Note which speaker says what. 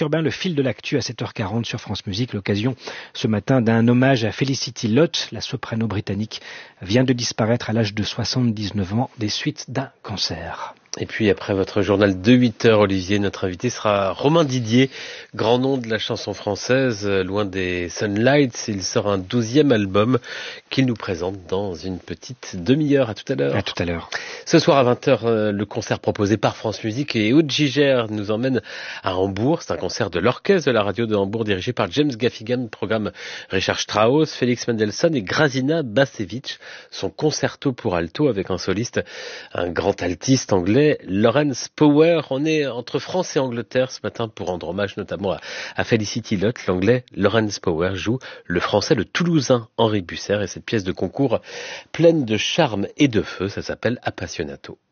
Speaker 1: Urbain, le fil de l'actu à 7h40 sur France Musique. L'occasion ce matin d'un hommage à Felicity Lott, la soprano britannique, vient de disparaître à l'âge de 79 ans des suites d'un cancer.
Speaker 2: Et puis après votre journal de 8h, Olivier, notre invité sera Romain Didier, grand nom de la chanson française, loin des Sunlights. Il sort un 12e album qu'il nous présente dans une petite demi-heure. À tout à l'heure.
Speaker 1: À tout à l'heure.
Speaker 2: Ce soir à 20h, le concert proposé par France Musique et Aude Gigère nous emmène à Hambourg. C'est un concert de l'orchestre de la radio de Hambourg dirigé par James Gaffigan, programme Richard Strauss, Félix Mendelssohn et Grazina Bacevic. Son concerto pour alto avec un soliste, un grand altiste anglais, Lawrence Power. On est entre France et Angleterre ce matin pour rendre hommage notamment à Felicity Lott. L'anglais Lawrence Power joue le français, le toulousain Henri Busser, et cette pièce de concours pleine de charme et de feu, ça s'appelle Appassionato.